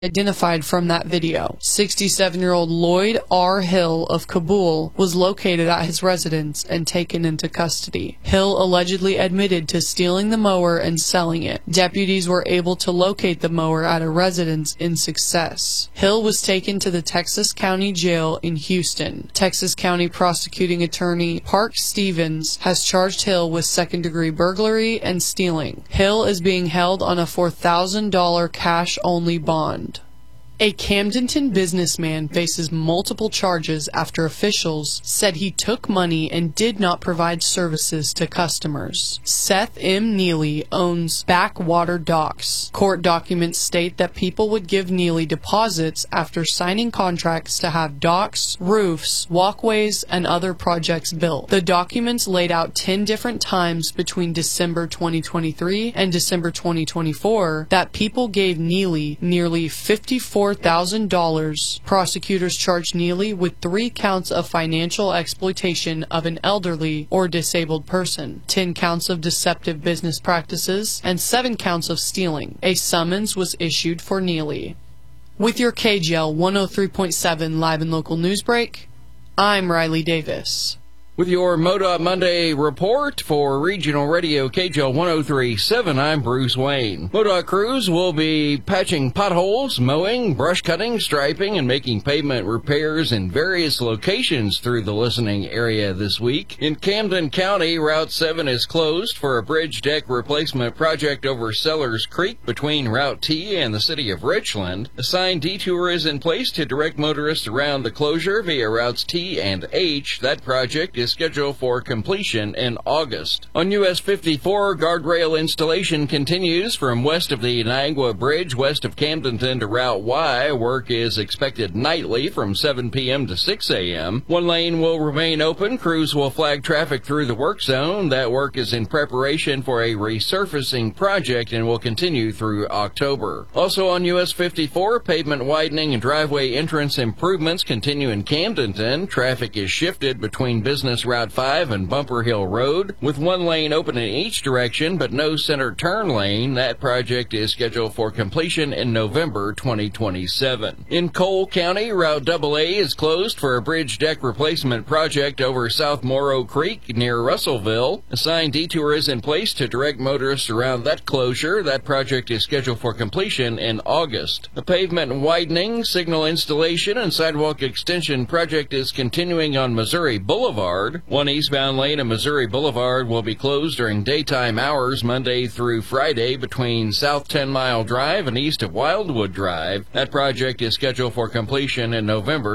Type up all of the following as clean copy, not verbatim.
identified from that video. 67-year-old Lloyd R. Hill of Kabul was located at his residence and taken into custody. Hill allegedly admitted to stealing the mower and selling it. Deputies were able to locate the mower at a residence in Success. Hill was taken to the Texas County Jail in Houston. Texas County Prosecuting Attorney Park Stevens has charged Hill with second-degree burglary and stealing. Hill is being held on a $4,000 cash-only bond. A Camdenton businessman faces multiple charges after officials said he took money and did not provide services to customers. Seth M. Neely owns Backwater Docks. Court documents state that people would give Neely deposits after signing contracts to have docks, roofs, walkways, and other projects built. The documents laid out 10 different times between December 2023 and December 2024 that people gave Neely nearly $54,000. Prosecutors charged Neely with 3 counts of financial exploitation of an elderly or disabled person, 10 counts of deceptive business practices, and 7 counts of stealing. A summons was issued for Neely. With your KGL 103.7 live and local news break, I'm Riley Davis. With your MoDOT Monday report for Regional Radio KGL 103.7, I'm Bruce Wayne. MoDOT crews will be patching potholes, mowing, brush cutting, striping, and making pavement repairs in various locations through the listening area this week. In Camden County, Route 7 is closed for a bridge deck replacement project over Sellers Creek between Route T and the city of Richland. A signed detour is in place to direct motorists around the closure via routes T and H. That project is scheduled for completion in August. On US 54, guardrail installation continues from west of the Niagara Bridge, west of Camdenton to Route Y. Work is expected nightly from 7 p.m. to 6 a.m. One lane will remain open. Crews will flag traffic through the work zone. That work is in preparation for a resurfacing project and will continue through October. Also on US 54, pavement widening and driveway entrance improvements continue in Camdenton. Traffic is shifted between Business Route 5 and Bumper Hill Road, with one lane open in each direction but no center turn lane. That project is scheduled for completion in November 2027. In Cole County, Route AA is closed for a bridge deck replacement project over South Morrow Creek near Russellville. A signed detour is in place to direct motorists around that closure. That project is scheduled for completion in August. The pavement widening, signal installation, and sidewalk extension project is continuing on Missouri Boulevard. One eastbound lane of Missouri Boulevard will be closed during daytime hours Monday through Friday between South 10 Mile Drive and east of Wildwood Drive. That project is scheduled for completion in November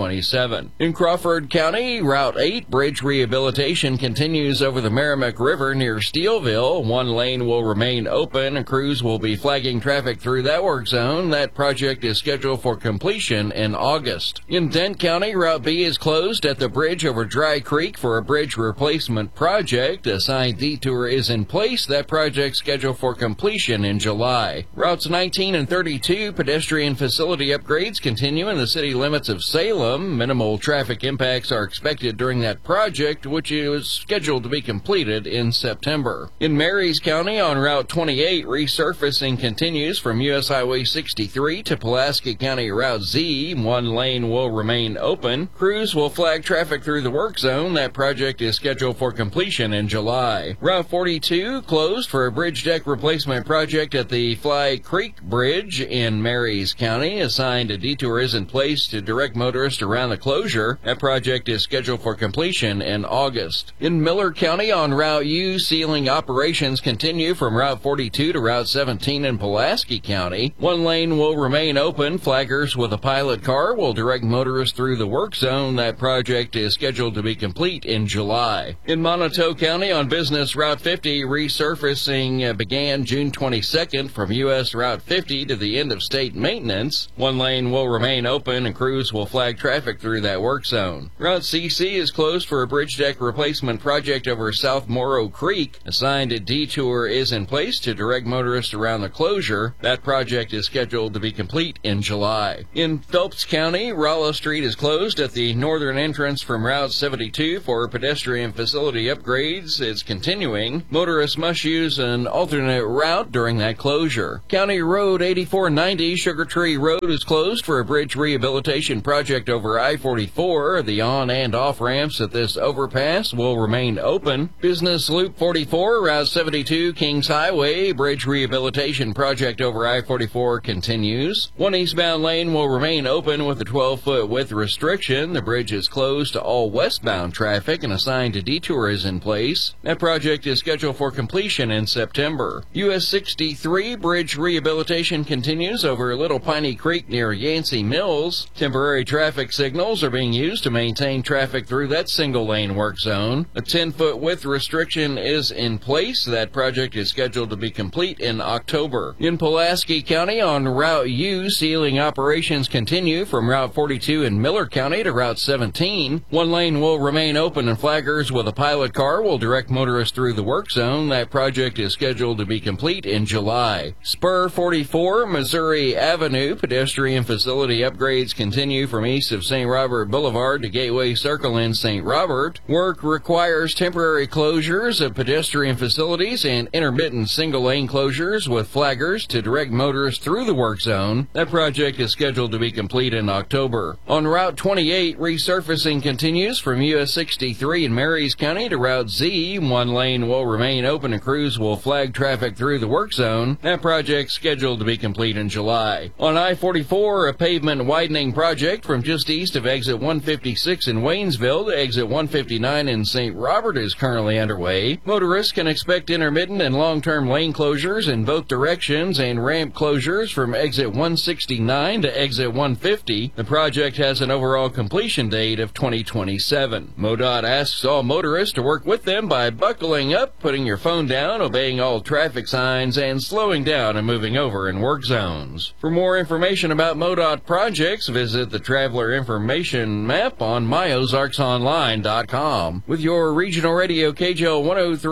2027. In Crawford County, Route 8 bridge rehabilitation continues over the Merrimack River near Steelville. One lane will remain open and crews will be flagging traffic through that work zone. That project is scheduled for completion in August. In Dent County, Route B is closed at the bridge over Dry Creek for a bridge replacement project. A signed detour is in place. That project scheduled for completion in July. Routes 19 and 32 pedestrian facility upgrades continue in the city limits of Salem. Minimal traffic impacts are expected during that project, which is scheduled to be completed in September. In Marys County on Route 28, resurfacing continues from US Highway 63 to Pulaski County Route Z. One lane will remain open. Crews will flag traffic through the work zone. That project is scheduled for completion in July. Route 42 closed for a bridge deck replacement project at the Fly Creek Bridge in Marys County. A signed detour is in place to direct motorists around the closure. That project is scheduled for completion in August. In Miller County on Route U, sealing operations continue from Route 42 to Route 17 in Pulaski County. One lane will remain open. Flaggers with a pilot car will direct motorists through the work zone. That project is scheduled to be complete in July. In Monotone County on Business Route 50, resurfacing began June 22nd from US Route 50 to the end of state maintenance. One lane will remain open and crews will flag traffic through that work zone. Route CC is closed for a bridge deck replacement project over South Morrow Creek. A signed detour is in place to direct motorists around the closure. That project is scheduled to be complete in July. In Phelps County, Rolla Street is closed at the northern entrance from Route 72 2 for pedestrian facility upgrades is continuing. Motorists must use an alternate route during that closure. County Road 8490 Sugar Tree Road is closed for a bridge rehabilitation project over I-44. The on and off ramps at this overpass will remain open. Business Loop 44, Route 72 Kings Highway bridge rehabilitation project over I-44 continues. One eastbound lane will remain open with a 12-foot width restriction. The bridge is closed to all westbound traffic and a sign to detour is in place. That project is scheduled for completion in September. US 63 bridge rehabilitation continues over Little Piney Creek near Yancey Mills. Temporary traffic signals are being used to maintain traffic through that single-lane work zone. A 10-foot width restriction is in place. That project is scheduled to be complete in October. In Pulaski County on Route U, sealing operations continue from Route 42 in Miller County to Route 17. One lane will remain open and flaggers with a pilot car will direct motorists through the work zone. That project is scheduled to be complete in July. Spur 44, Missouri Avenue, pedestrian facility upgrades continue from east of St. Robert Boulevard to Gateway Circle in St. Robert. Work requires temporary closures of pedestrian facilities and intermittent single-lane closures with flaggers to direct motorists through the work zone. That project is scheduled to be complete in October. On Route 28, resurfacing continues from US 63 in Marys County to Route Z. One lane will remain open and crews will flag traffic through the work zone. That project scheduled to be complete in July. On I-44, a pavement widening project from just east of exit 156 in Waynesville to exit 159 in St. Robert is currently underway. Motorists can expect intermittent and long-term lane closures in both directions and ramp closures from exit 169 to exit 150. The project has an overall completion date of 2027. MoDOT asks all motorists to work with them by buckling up, putting your phone down, obeying all traffic signs, and slowing down and moving over in work zones. For more information about MoDOT projects, visit the Traveler Information Map on myozarksonline.com. With your regional radio KJL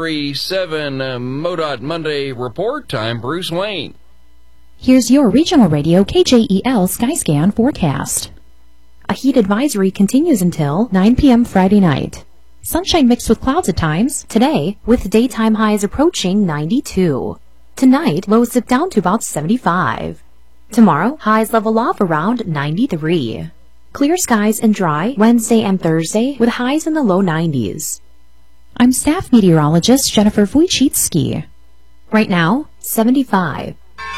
103.7 MoDOT Monday report, I'm Bruce Wayne. Here's your regional radio KJEL Skyscan forecast. A heat advisory continues until 9 p.m. Friday night. Sunshine mixed with clouds at times today, with daytime highs approaching 92. Tonight, lows dip down to about 75. Tomorrow, highs level off around 93. Clear skies and dry Wednesday and Thursday with highs in the low 90s. I'm staff meteorologist Jennifer Wojcicki. Right now, 75.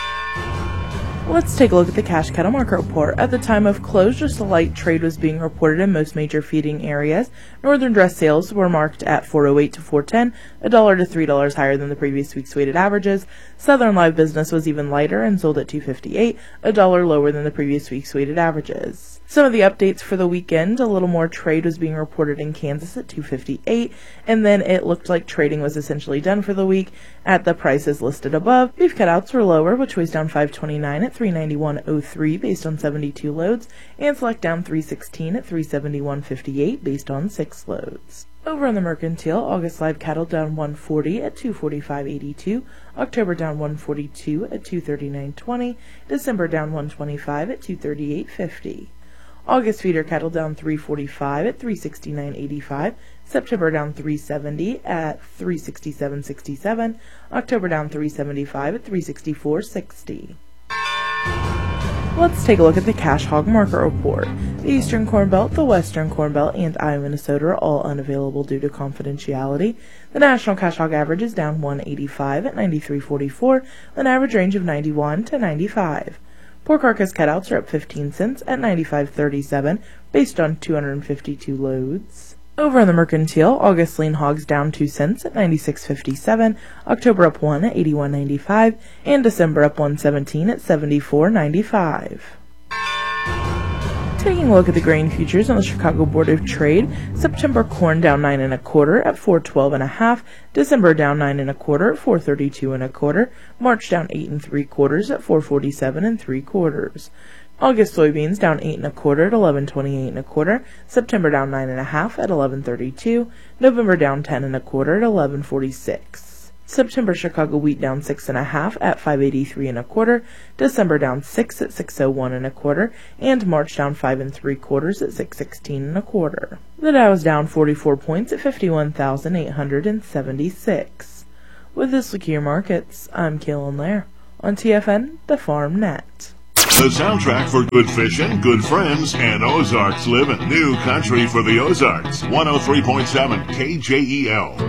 Let's take a look at the cash cattle market report. At the time of close, just a light trade was being reported in most major feeding areas. Northern dress sales were marked at $4.08 to $4.10, $1 to $3 higher than the previous week's weighted averages. Southern live business was even lighter and sold at $2.58, $1 lower than the previous week's weighted averages. Some of the updates for the weekend: a little more trade was being reported in Kansas at $2.58, and then it looked like trading was essentially done for the week at the prices listed above. Beef cutouts were lower, which was down $5.29 at $391.03 based on 72 loads, and select down $3.16 at $371.58 based on 6 loads. Over on the mercantile, August live cattle down $140 at $245.82, October down $142 at $239.20, December down $125 at $238.50. August feeder cattle down $345 at $369.85, September down $370 at $367.67, October down $375 at $364.60. Let's take a look at the cash hog market report. The Eastern Corn Belt, the Western Corn Belt, and Iowa, Minnesota are all unavailable due to confidentiality. The national cash hog average is down $185 at $93.44, an average range of 91 to 95. Pork carcass cutouts are up 15 cents at $95.37 based on 252 loads. Over on the mercantile, August lean hogs down 2 cents at $96.57, October up 1 at $81.95, and December up 1.17 at $74.95. Taking a look at the grain futures on the Chicago Board of Trade, September corn down 9 1/4 at $412.5, December down 9 1/4 at $432 1/4, March down 8 3/4 at $447 3/4. August soybeans down 8 1/4 at $11.28 1/4, September down 9 1/2 at $11.32, November down 10 1/4 at $11.46. September Chicago wheat down 6.5 at $5.83 1/4. December down 6 at $6.01 1/4, and March down 5 3/4 at $6.16 1/4. The Dow is down 44 points at 51,876. With this look at your markets, I'm Kaylin Lair on TFN, the Farm Net. The soundtrack for good fishing, good friends, and Ozarks living. New country for the Ozarks. 103.7 KJEL.